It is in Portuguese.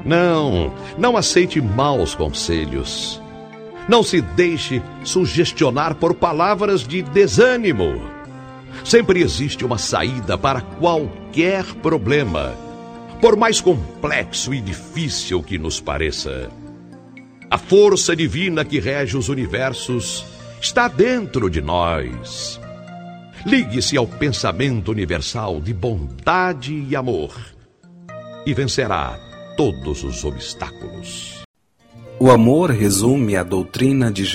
Não aceite maus conselhos. Não se deixe sugestionar por palavras de desânimo. Sempre existe uma saída para qualquer problema, por mais complexo e difícil que nos pareça. A força divina que rege os universos está dentro de nós. Ligue-se ao pensamento universal de bondade e amor e vencerá todos os obstáculos. O amor resume a doutrina de